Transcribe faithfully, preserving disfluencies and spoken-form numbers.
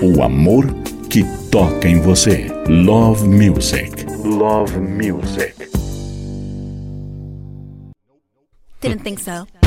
O amor que toca em você. Love Music. Love Music. Didn't think so.